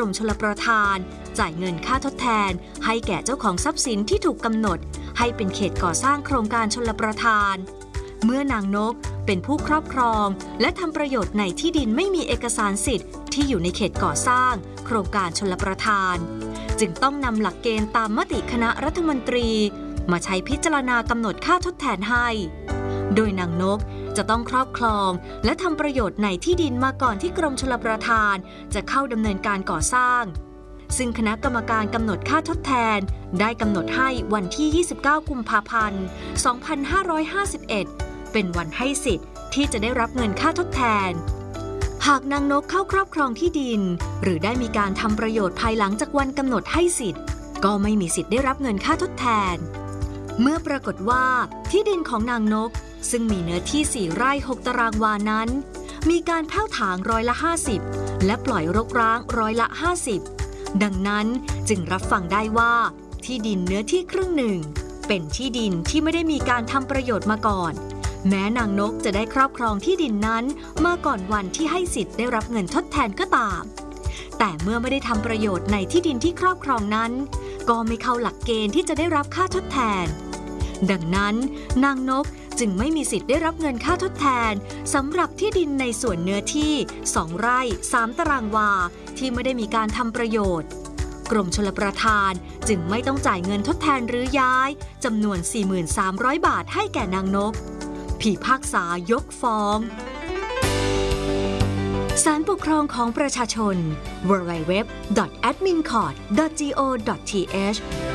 มชลประทานจ่ายเงินค่าทดแทนให้แก่เจ้าของทรัพย์สินที่ถูกกำหนดให้เป็นเขตก่อสร้างโครงการชลประทานเมื่อนางนกเป็นผู้ครอบครองและทำประโยชน์ในที่ดินไม่มีเอกสารสิทธิ์ที่อยู่ในเขตก่อสร้างโครงการชลประทานจึงต้องนำหลักเกณฑ์ตามมติคณะรัฐมนตรีมาใช้พิจารณากำหนดค่าทดแทนให้โดยนางนกจะต้องครอบครองและทำประโยชน์ในที่ดินมาก่อนที่กรมชลประทานจะเข้าดำเนินการก่อสร้างซึ่งคณะกรรมการกำหนดค่าทดแทนได้กำหนดให้วันที่ 29 กุมภาพันธ์ 2551 เป็นวันให้สิทธิ์ที่จะได้รับเงินค่าทดแทนหากนางนกเข้าครอบครองที่ดินหรือได้มีการทำประโยชน์ภายหลังจากวันกำหนดให้สิทธิ์ก็ไม่มีสิทธิ์ได้รับเงินค่าทดแทนเมื่อปรากฏว่าที่ดินของนางนกซึ่งมีเนื้อที่4 ไร่ 6 ตารางวานั้นมีการแพ่วถาง50%และปล่อยรกร้าง50%ดังนั้นจึงรับฟังได้ว่าที่ดินเนื้อที่ครึ่งหนึ่งเป็นที่ดินที่ไม่ได้มีการทำประโยชน์มาก่อนแม้นางนกจะได้ครอบครองที่ดินนั้นมาก่อนวันที่ให้สิทธิ์ได้รับเงินทดแทนก็ตามแต่เมื่อไม่ได้ทำประโยชน์ในที่ดินที่ครอบครองนั้นก็ไม่เข้าหลักเกณฑ์ที่จะได้รับค่าทดแทนดังนั้นนางนกจึงไม่มีสิทธิ์ได้รับเงินค่าทดแทนสำหรับที่ดินในส่วนเนื้อที่2 ไร่ 3 ตารางวาที่ไม่ได้มีการทำประโยชน์กรมชลประทานจึงไม่ต้องจ่ายเงินทดแทนหรือย้ายจำนวน 4,300 บาทให้แก่นางนกพิพากษายกฟ้องศาลปกครองของประชาชน www.admincourt.go.th